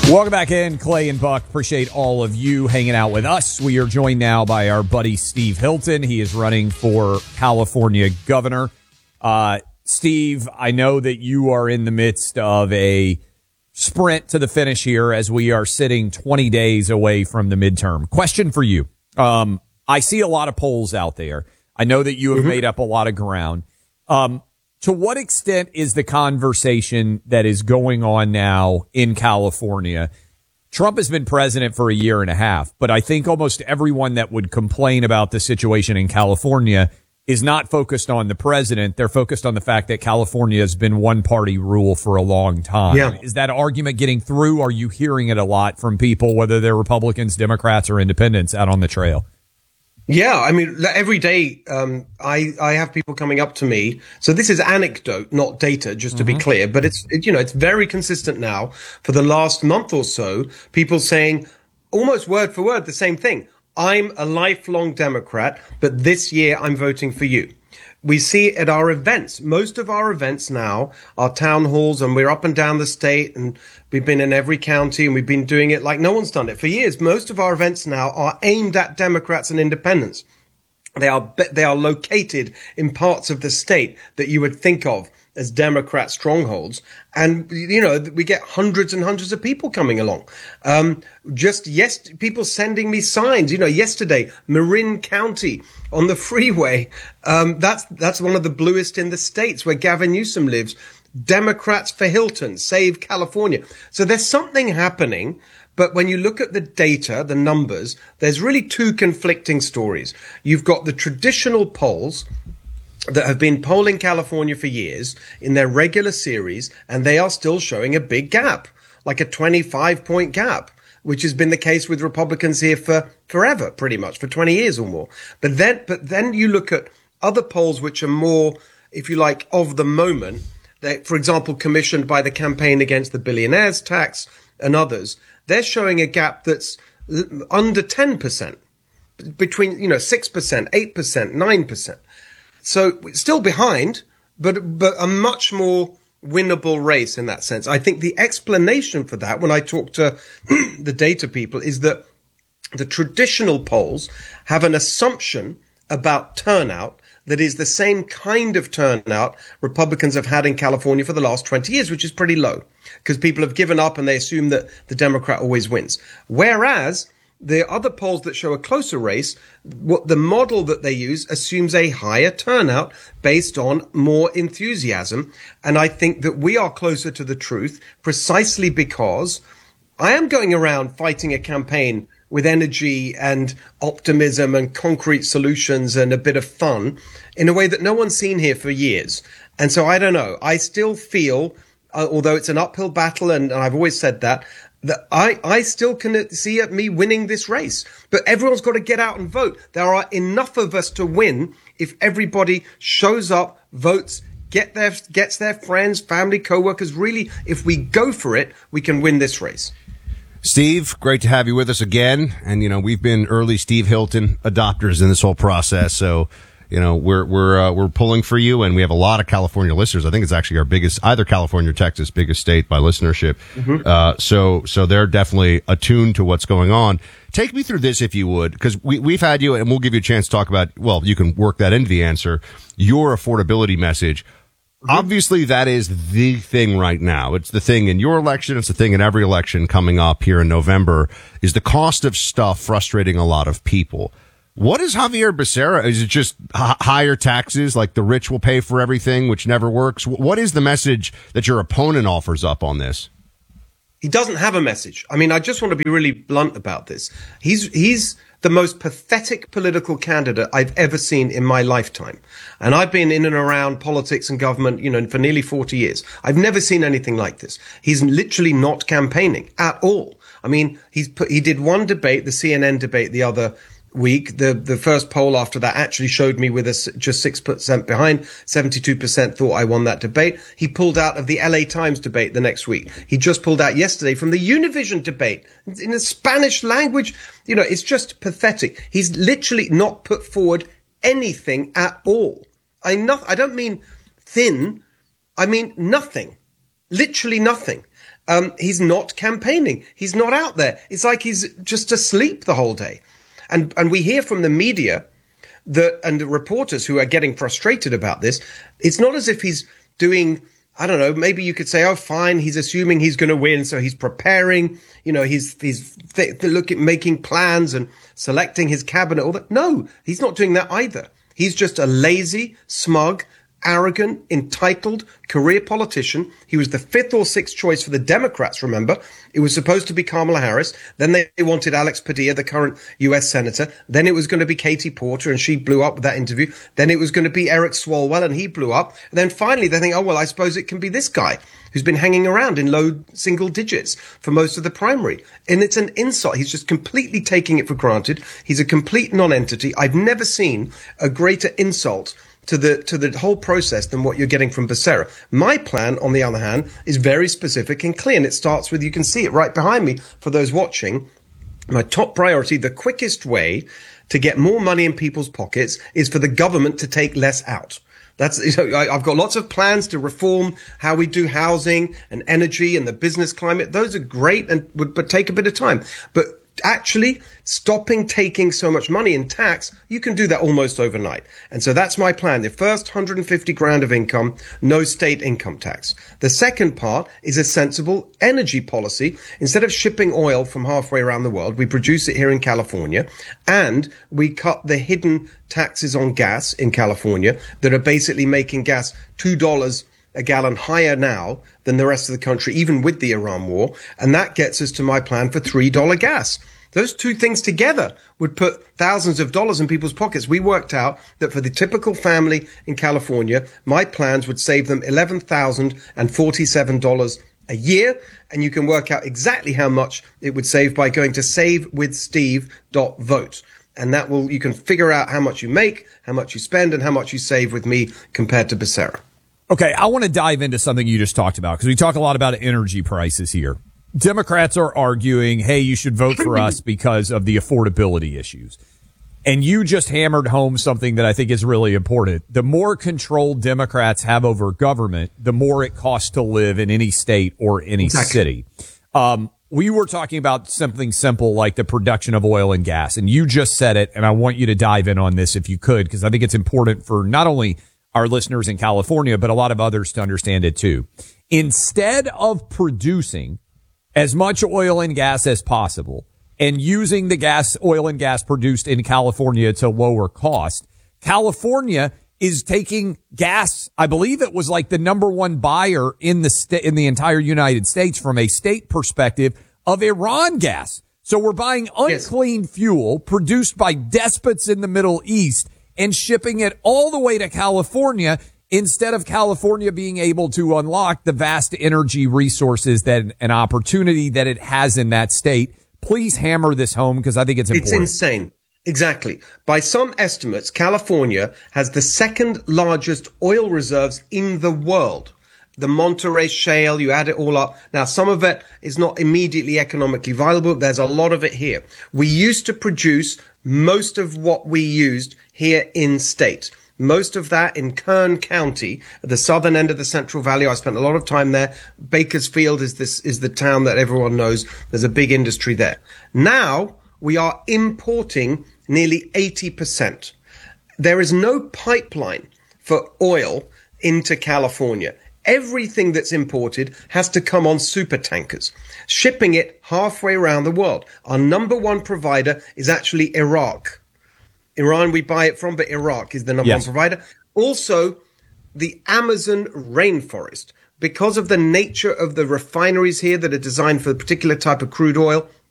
Welcome back in, Clay and Buck. Appreciate all of you hanging out with us. We are joined now by our buddy Steve Hilton. He is running for California governor. Steve, I know that you are in the midst of a sprint to the finish here as we are sitting 20 days away from the midterm. Question for you. I see a lot of polls out there. I know that you have made up a lot of ground. To what extent is the conversation that is going on now in California? Trump has been president for a year and a half, but I think almost everyone that would complain about the situation in California is not focused on the president. They're focused on the fact that California has been one party rule for a long time. Yeah. Is that argument getting through? Are you hearing it a lot from people, whether they're Republicans, Democrats, or independents out on the trail? Yeah, I mean, every day I have people coming up to me. So this is anecdote, not data, just to be clear. But it's very consistent now for the last month or so. People saying almost word for word the same thing. I'm a lifelong Democrat, but this year I'm voting for you. We see at our events, most of our events now are town halls, and we're up and down the state, and we've been in every county, and we've been doing it like no one's done it for years. Most of our events now are aimed at Democrats and independents. They are located in parts of the state that you would think of as Democrat strongholds. And, we get hundreds and hundreds of people coming along. People sending me signs. Yesterday, Marin County on the freeway. That's one of the bluest in the states where Gavin Newsom lives. Democrats for Hilton, save California. So there's something happening. But when you look at the data, the numbers, there's really two conflicting stories. You've got the traditional polls that have been polling California for years in their regular series, and they are still showing a big gap, like a 25-point gap, which has been the case with Republicans here for forever, pretty much, for 20 years or more. But then you look at other polls which are more, if you like, of the moment. They, for example, commissioned by the Campaign Against the Billionaires Tax and others. They're showing a gap that's under 10%, between 6%, 8%, 9%. So still behind, but a much more winnable race in that sense. I think the explanation for that, when I talk to the data people, is that the traditional polls have an assumption about turnout that is the same kind of turnout Republicans have had in California for the last 20 years, which is pretty low, because people have given up and they assume that the Democrat always wins. Whereas the other polls that show a closer race, what the model that they use assumes a higher turnout based on more enthusiasm. And I think that we are closer to the truth precisely because I am going around fighting a campaign with energy and optimism and concrete solutions and a bit of fun in a way that no one's seen here for years. And so I don't know. I still feel, although it's an uphill battle, and I've always said that I still can see me winning this race. But everyone's got to get out and vote. There are enough of us to win if everybody shows up, votes, gets their friends, family, co-workers. Really, if we go for it, we can win this race. Steve, great to have you with us again. And, we've been early Steve Hilton adopters in this whole process. So, we're pulling for you, and we have a lot of California listeners. I think it's actually our biggest, either California or Texas, biggest state by listenership. So they're definitely attuned to what's going on. Take me through this, if you would, because we've had you, and we'll give you a chance to talk about, well, you can work that into the answer, your affordability message. Obviously, that is the thing right now. It's the thing in your election. It's the thing in every election coming up here in November. Is the cost of stuff frustrating a lot of people? What is Javier Becerra? Is it just higher taxes, like the rich will pay for everything, which never works? What is the message that your opponent offers up on this? He doesn't have a message. I mean, I just want to be really blunt about this. He's the most pathetic political candidate I've ever seen in my lifetime. And I've been in and around politics and government, for nearly 40 years. I've never seen anything like this. He's literally not campaigning at all. I mean, he did one debate, the CNN debate the other week. The first poll after that actually showed me with us just 6% behind. 72% thought I won that debate. He pulled out of the LA Times debate the next week. He just pulled out yesterday from the Univision debate in a Spanish language. It's just pathetic. He's literally not put forward anything at all. I don't mean thin. I mean nothing. Literally nothing. he's not campaigning. He's not out there. It's like he's just asleep the whole day. And we hear from the media and the reporters who are getting frustrated about this. It's not as if he's doing, I don't know, maybe you could say, oh, fine, he's assuming he's going to win, so he's preparing, he's making plans and selecting his cabinet, all that. No, he's not doing that either. He's just a lazy, smug, arrogant, entitled career politician. He was the fifth or sixth choice for the Democrats, remember. It was supposed to be Kamala Harris. Then they wanted Alex Padilla, the current U.S. Senator. Then it was going to be Katie Porter, and she blew up with that interview. Then it was going to be Eric Swalwell, and he blew up. And then finally they think, oh, well, I suppose it can be this guy who's been hanging around in low single digits for most of the primary. And it's an insult. He's just completely taking it for granted. He's a complete non-entity. I've never seen a greater insult to the whole process than what you're getting from Becerra. My plan, on the other hand, is very specific and clear, and it starts with, you can see it right behind me for those watching. My top priority, the quickest way to get more money in people's pockets, is for the government to take less out. I've got lots of plans to reform how we do housing and energy and the business climate. Those are great and but take a bit of time. But actually stopping taking so much money in tax, you can do that almost overnight. And so that's my plan. The first 150 grand of income, no state income tax. The second part is a sensible energy policy. Instead of shipping oil from halfway around the world, we produce it here in California, and we cut the hidden taxes on gas in California that are basically making gas $2 a gallon higher now than the rest of the country, even with the Iran war. And that gets us to my plan for $3 gas. Those two things together would put thousands of dollars in people's pockets. We worked out that for the typical family in California, my plans would save them $11,047 a year. And you can work out exactly how much it would save by going to savewithsteve.vote. And you can figure out how much you make, how much you spend, and how much you save with me compared to Becerra. Okay, I want to dive into something you just talked about, because we talk a lot about energy prices here. Democrats are arguing, hey, you should vote for us because of the affordability issues. And you just hammered home something that I think is really important. The more control Democrats have over government, the more it costs to live in any state or any city. We were talking about something simple like the production of oil and gas, and you just said it, and I want you to dive in on this if you could, because I think it's important for not only our listeners in California, but a lot of others to understand it too. Instead of producing as much oil and gas as possible and using the oil and gas produced in California to lower cost, California is taking gas. I believe it was like the number one buyer in the entire United States from a state perspective of Iran gas. So we're buying unclean fuel produced by despots in the Middle East and shipping it all the way to California, instead of California being able to unlock the vast energy resources and opportunity that it has in that state. Please hammer this home, because I think it's important. It's insane. Exactly. By some estimates, California has the second largest oil reserves in the world. The Monterey Shale, you add it all up. Now, some of it is not immediately economically viable. There's a lot of it here. We used to produce most of what we used here in state. Most of that in Kern County, at the southern end of the Central Valley. I spent a lot of time there. Bakersfield is the town that everyone knows. There's a big industry there. Now we are importing nearly 80%. There is no pipeline for oil into California. Everything that's imported has to come on super tankers, shipping it halfway around the world. Our number one provider is actually Iraq. Iran we buy it from, but Iraq is the number one provider. Also, the Amazon rainforest. Because of the nature of the refineries here that are designed for a particular type of crude oil,